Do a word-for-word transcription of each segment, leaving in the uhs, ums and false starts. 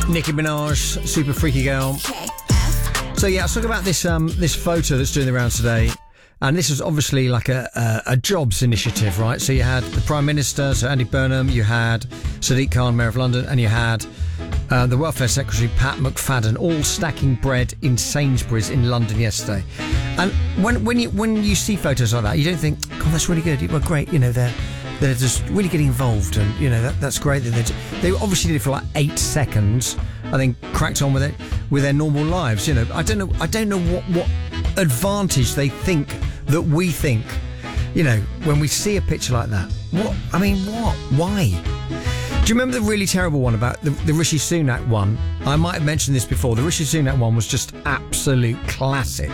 Nicki Minaj, Super Freaky Girl. So yeah, I was talking about this um, this photo that's doing the rounds today. And this was obviously like a, a, a jobs initiative, right? So you had the Prime Minister, so Andy Burnham, you had Sadiq Khan, Mayor of London, and you had uh, the Welfare Secretary, Pat McFadden, all stacking bread in Sainsbury's in London yesterday. And when when you when you see photos like that, you don't think, God, that's really good. Well, great, you know, they're they're just really getting involved, and you know that that's great. They they obviously did it for like eight seconds, and then cracked on with it with their normal lives. You know, I don't know, I don't know what what advantage they think that we think, you know, when we see a picture like that. What? I mean, what? Why? Do you remember the really terrible one about the, the Rishi Sunak one? I might have mentioned this before. The Rishi Sunak one was just absolute classic.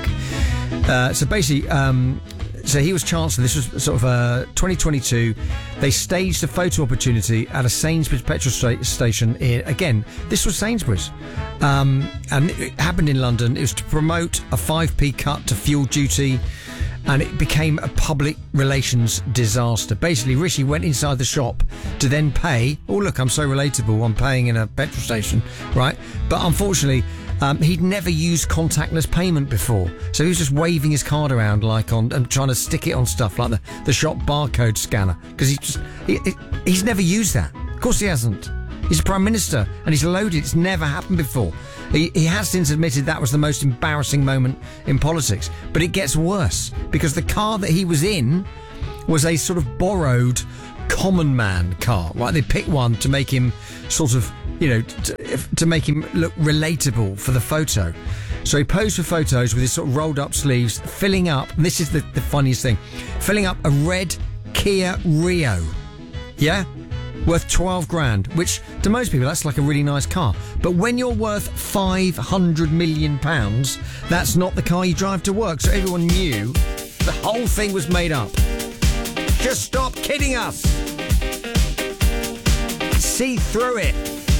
Uh, so basically, um, so he was Chancellor. This was sort of uh, twenty twenty-two. They staged a photo opportunity at a Sainsbury's petrol sta- station. In, again, this was Sainsbury's. Um, and it happened in London. It was to promote a five p cut to fuel duty. And it became a public relations disaster. Basically, Rishi went inside the shop to then pay. Oh, look, I'm so relatable. I'm paying in a petrol station, right? But unfortunately, um, he'd never used contactless payment before. So he was just waving his card around like on and trying to stick it on stuff like the, the shop barcode scanner. Because he just he, he's never used that. Of course he hasn't. He's a Prime Minister and he's loaded. It's never happened before. He, he has since admitted that was the most embarrassing moment in politics. But it gets worse because the car that he was in was a sort of borrowed common man car. Right? They picked one to make him sort of, you know, to, to make him look relatable for the photo. So he posed for photos with his sort of rolled up sleeves, filling up, and this is the, the funniest thing, filling up a red Kia Rio. Yeah? Worth twelve grand, which to most people that's like a really nice car. But when you're worth five hundred million pounds, that's not the car you drive to work. So everyone knew the whole thing was made up. Just stop kidding us. See through it.